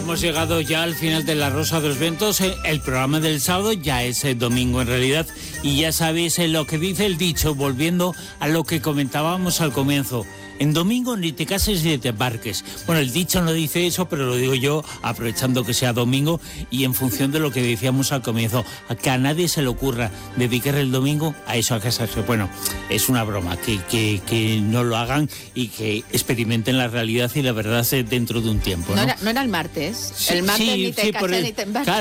Hemos llegado ya al final de La Rosa de los Vientos. El programa del sábado ya es domingo en realidad. Y ya sabéis lo que dice el dicho, volviendo a lo que comentábamos al comienzo. En domingo ni te cases ni te embarques. Bueno, el dicho no dice eso, pero lo digo yo aprovechando que sea domingo y en función de lo que decíamos al comienzo. A que a nadie se le ocurra dedicar el domingo a eso, a casarse. Bueno, es una broma, que no lo hagan y que experimenten la realidad y la verdad dentro de un tiempo, ¿no? No era el martes. El martes sí, ni te casas ni te embarcas.